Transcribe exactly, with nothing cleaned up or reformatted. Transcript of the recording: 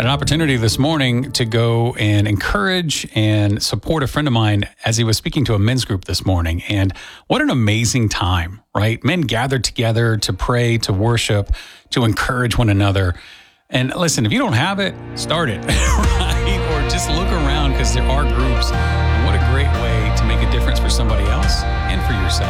Had an opportunity this morning to go and encourage and support a friend of mine as he was speaking to a men's group this morning. And what an amazing time, right? Men gathered together to pray, to worship, to encourage one another. And listen, if you don't have it, start it, right? Or just look around, because there are groups. And what a great way to make a difference for somebody else and for yourself.